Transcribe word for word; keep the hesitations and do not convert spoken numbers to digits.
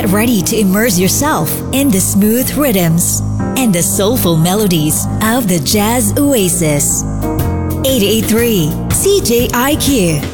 Get ready to immerse yourself in the smooth rhythms and the soulful melodies of the Jazz Oasis. eighty-eight point three C J I Q.